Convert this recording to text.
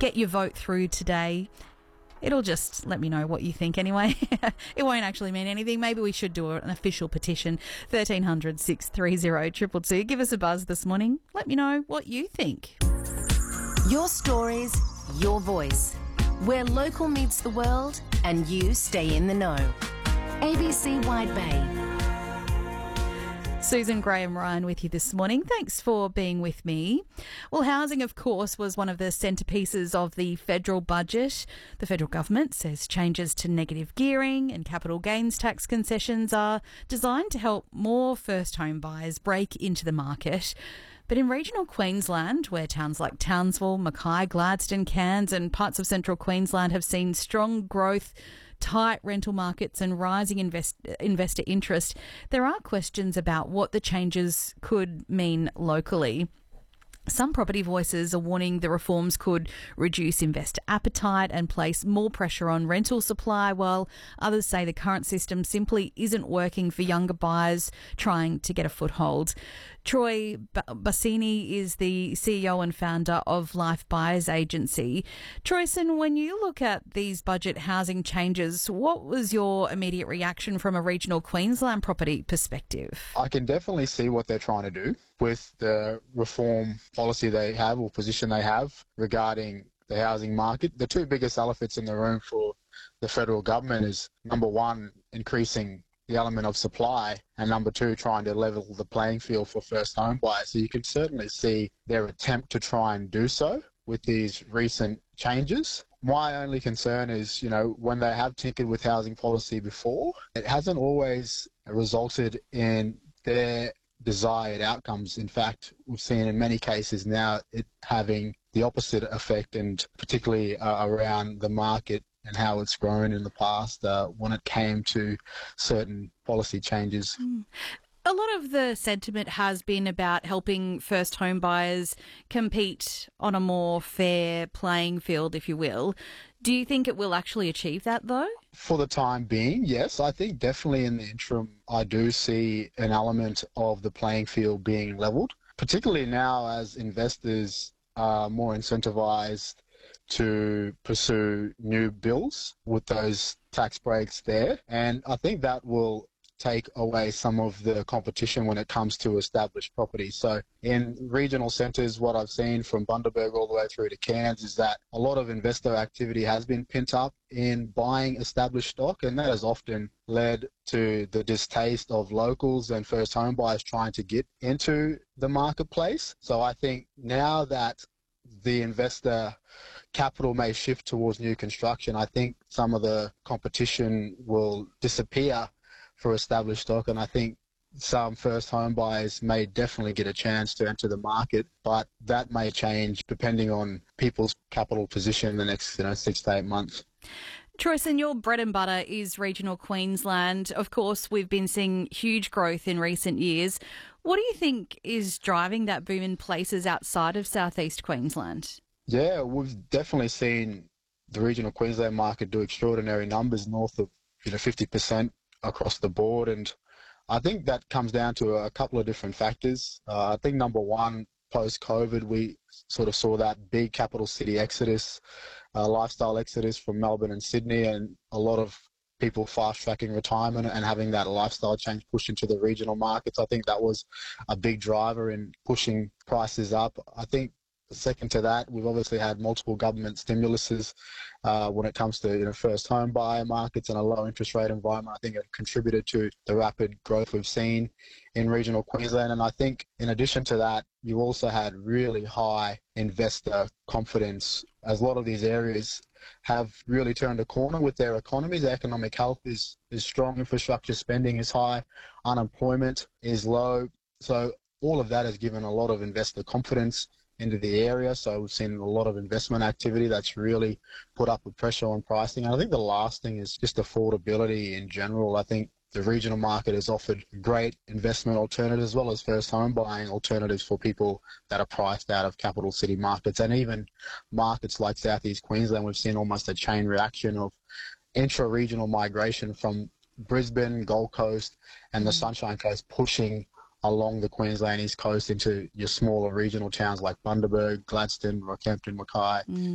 get your vote through today. It'll just let me know what you think anyway. It won't actually mean anything. Maybe we should do an official petition. 1300 630 222. Give us a buzz this morning. Let me know what you think. Your stories, your voice. Where local meets the world and you stay in the know. ABC Wide Bay. Susan Graham-Ryan with you this morning. Thanks for being with me. Well, housing, of course, was one of the centrepieces of the federal budget. The federal government says changes to negative gearing and capital gains tax concessions are designed to help more first home buyers break into the market. But in regional Queensland, where towns like Townsville, Mackay, Gladstone, Cairns and parts of central Queensland have seen strong growth, tight rental markets and rising investor interest, there are questions about what the changes could mean locally. Some property voices are warning the reforms could reduce investor appetite and place more pressure on rental supply, while others say the current system simply isn't working for younger buyers trying to get a foothold. Troy Bassini is the CEO and founder of Life Buyers Agency. Troyson, when you look at these budget housing changes, what was your immediate reaction from a regional Queensland property perspective? I can definitely see what they're trying to do with the reform policy they have or position they have regarding the housing market. The two biggest elephants in the room for the federal government is, number one, increasing the element of supply, and number two, trying to level the playing field for first home buyers. So you can certainly see their attempt to try and do so with these recent changes. My only concern is, when they have tinkered with housing policy before, it hasn't always resulted in their desired outcomes. In fact, we've seen in many cases now it having the opposite effect, and particularly around the market and how it's grown in the past when it came to certain policy changes. A lot of the sentiment has been about helping first home buyers compete on a more fair playing field, if you will. Do you think it will actually achieve that, though? For the time being, yes. I think definitely in the interim, I do see an element of the playing field being levelled, particularly now as investors are more incentivised to pursue new builds with those tax breaks there. And I think that will take away some of the competition when it comes to established properties. So in regional centres, what I've seen from Bundaberg all the way through to Cairns is that a lot of investor activity has been pent up in buying established stock, and that has often led to the distaste of locals and first home buyers trying to get into the marketplace. So I think now that the investor capital may shift towards new construction, I think some of the competition will disappear for established stock, and I think some first home buyers may definitely get a chance to enter the market, but that may change depending on people's capital position in the next 6 to 8 months. Troyson, your bread and butter is regional Queensland. Of course, we've been seeing huge growth in recent years. What do you think is driving that boom in places outside of southeast Queensland? Yeah, we've definitely seen the regional Queensland market do extraordinary numbers, north of 50% across the board, and I think that comes down to a couple of different factors. I think number one, post-COVID, we sort of saw that big capital city exodus, lifestyle exodus from Melbourne and Sydney, and a lot of people fast-tracking retirement and having that lifestyle change push into the regional markets. I think that was a big driver in pushing prices up. I think second to that, we've obviously had multiple government stimuluses when it comes to first home buyer markets and a low interest rate environment. I think it contributed to the rapid growth we've seen in regional Queensland. And I think in addition to that, you also had really high investor confidence, as a lot of these areas have really turned a corner with their economies. Their economic health is strong, infrastructure spending is high, unemployment is low. So all of that has given a lot of investor confidence into the area. So we've seen a lot of investment activity that's really put upward pressure on pricing. And I think the last thing is just affordability in general. I think the regional market has offered great investment alternatives as well as first home buying alternatives for people that are priced out of capital city markets. And even markets like southeast Queensland, we've seen almost a chain reaction of intra-regional migration from Brisbane, Gold Coast and the Sunshine Coast pushing along the Queensland East Coast into your smaller regional towns like Bundaberg, Gladstone, Rockhampton, Mackay.